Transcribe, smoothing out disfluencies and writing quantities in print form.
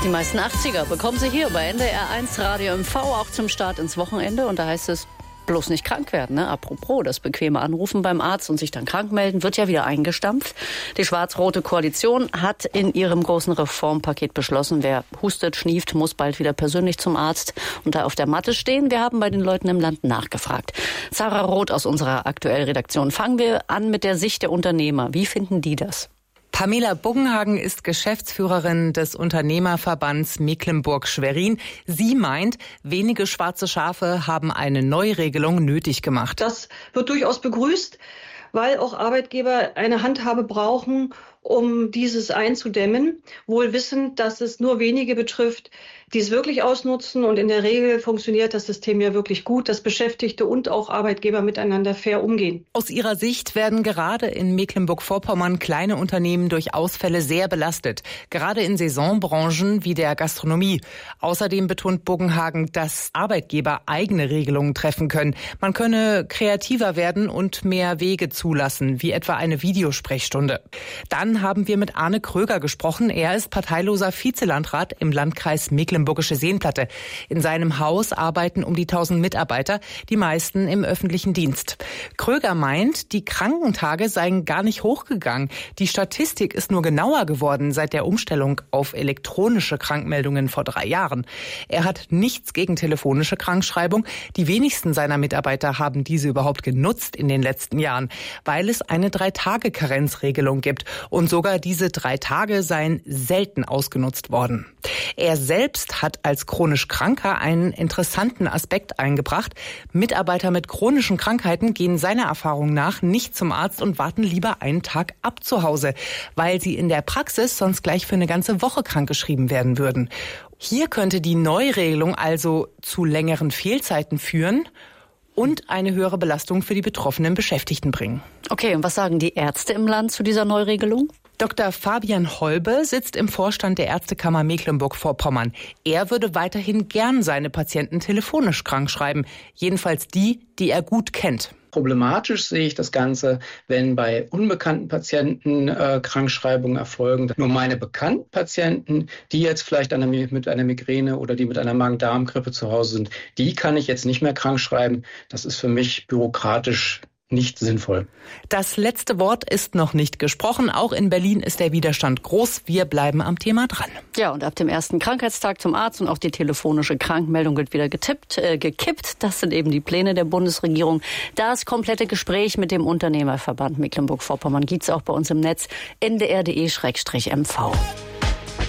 Die meisten 80er bekommen Sie hier bei NDR1 Radio MV auch zum Start ins Wochenende. Und da heißt es, bloß nicht krank werden. Ne? Apropos, das bequeme Anrufen beim Arzt und sich dann krank melden, wird ja wieder eingestampft. Die schwarz-rote Koalition hat in ihrem großen Reformpaket beschlossen, wer hustet, schnieft, muss bald wieder persönlich zum Arzt und da auf der Matte stehen. Wir haben bei den Leuten im Land nachgefragt. Sarah Roth aus unserer Aktuell-Redaktion. Fangen wir an mit der Sicht der Unternehmer. Wie finden die das? Pamela Buggenhagen ist Geschäftsführerin des Unternehmerverbands Mecklenburg-Schwerin. Sie meint, wenige schwarze Schafe haben eine Neuregelung nötig gemacht. Das wird durchaus begrüßt, weil auch Arbeitgeber eine Handhabe brauchen, um dieses einzudämmen, wohl wissend, dass es nur wenige betrifft, die es wirklich ausnutzen. Und in der Regel funktioniert das System ja wirklich gut, dass Beschäftigte und auch Arbeitgeber miteinander fair umgehen. Aus ihrer Sicht werden gerade in Mecklenburg-Vorpommern kleine Unternehmen durch Ausfälle sehr belastet, gerade in Saisonbranchen wie der Gastronomie. Außerdem betont Buggenhagen, dass Arbeitgeber eigene Regelungen treffen können. Man könne kreativer werden und mehr Wege zulassen, wie etwa eine Videosprechstunde. Dann haben wir mit Arne Kröger gesprochen. Er ist parteiloser Vizelandrat im Landkreis Mecklenburgische Seenplatte. In seinem Haus arbeiten um die 1000 Mitarbeiter, die meisten im öffentlichen Dienst. Kröger meint, die Krankentage seien gar nicht hochgegangen. Die Statistik ist nur genauer geworden seit der Umstellung auf elektronische Krankmeldungen vor 3 Jahren. Er hat nichts gegen telefonische Krankschreibung. Die wenigsten seiner Mitarbeiter haben diese überhaupt genutzt in den letzten Jahren, weil es eine 3-Tage-Karenzregelung gibt. Und sogar diese 3 Tage seien selten ausgenutzt worden. Er selbst hat als chronisch Kranker einen interessanten Aspekt eingebracht. Mitarbeiter mit chronischen Krankheiten gehen seiner Erfahrung nach nicht zum Arzt und warten lieber einen Tag ab zu Hause, weil sie in der Praxis sonst gleich für eine ganze Woche krankgeschrieben werden würden. Hier könnte die Neuregelung also zu längeren Fehlzeiten führen und eine höhere Belastung für die betroffenen Beschäftigten bringen. Okay, und was sagen die Ärzte im Land zu dieser Neuregelung? Dr. Fabian Holbe sitzt im Vorstand der Ärztekammer Mecklenburg-Vorpommern. Er würde weiterhin gern seine Patienten telefonisch krankschreiben, jedenfalls die, die er gut kennt. Problematisch sehe ich das Ganze, wenn bei unbekannten Patienten Krankschreibungen erfolgen. Nur meine bekannten Patienten, die jetzt vielleicht mit einer Migräne oder die mit einer Magen-Darm-Grippe zu Hause sind, die kann ich jetzt nicht mehr krankschreiben. Das ist für mich bürokratisch nicht sinnvoll. Das letzte Wort ist noch nicht gesprochen. Auch in Berlin ist der Widerstand groß. Wir bleiben am Thema dran. Ja, und ab dem ersten Krankheitstag zum Arzt und auch die telefonische Krankmeldung wird wieder gekippt. Das sind eben die Pläne der Bundesregierung. Das komplette Gespräch mit dem Unternehmerverband Mecklenburg-Vorpommern gibt's auch bei uns im Netz ndr.de/mv.